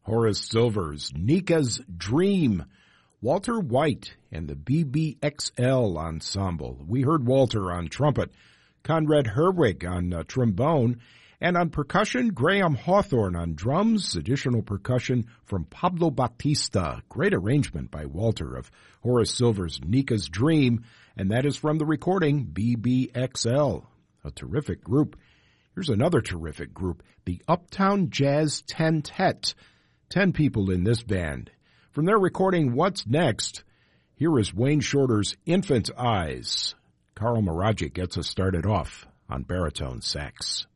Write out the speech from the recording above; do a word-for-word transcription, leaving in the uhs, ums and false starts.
Horace Silver's Nika's Dream, Walter White and the B B X L Ensemble. We heard Walter on trumpet, Conrad Herwig on uh, trombone, and on percussion, Graham Hawthorne on drums, additional percussion from Pablo Batista. Great arrangement by Walter of Horace Silver's Nika's Dream, and that is from the recording B B X L, a terrific group. Here's another terrific group, the Uptown Jazz Tentet. Ten people in this band. From their recording What's Next, here is Wayne Shorter's Infant Eyes. Carl Maragic gets us started off on baritone sax.